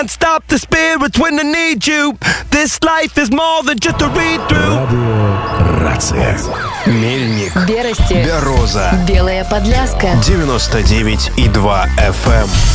Stop the spirits when I need you. This life is more than just a read-through. Рация. Мельник. Берости. Бероза. Белая Подляска. 99,2 FM.